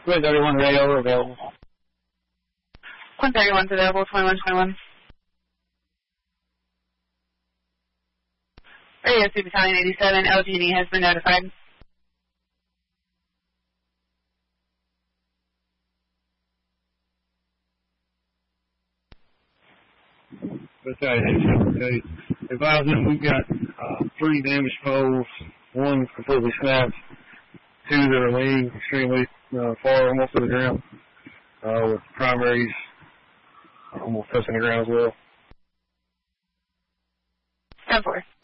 Quinn 31 radio available. Quinn 31's available, 2121. Radio C Battalion 87, LG&E has been notified. Okay. Advising, we've got 3 damaged poles, 1 completely snapped, 2 that are laying extremely far, almost to the ground, with primaries almost touching the ground as well. 10-4.